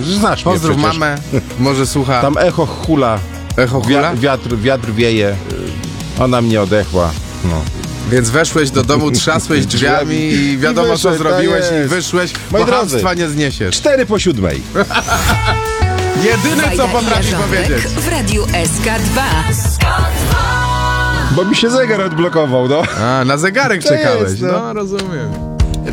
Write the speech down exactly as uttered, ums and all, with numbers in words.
Znasz mnie Pozdrów przecież. mamę, może słucha. Tam echo hula, Echo hula? Wia- wiatr, wiatr wieje, ona mnie odechła. No. Więc weszłeś do domu, trzasłeś drzwiami i wiadomo I co wyszedł, zrobiłeś tak i jest. wyszłeś, Moi bo drodzy. chamstwa nie zniesiesz. Cztery po siódmej. Jedyne co Wajda i potrafi Jarząbek powiedzieć. w Radiu S K dwa. Bo mi się zegar odblokował, no. A, na zegarek To czekałeś. jest, no. No, rozumiem.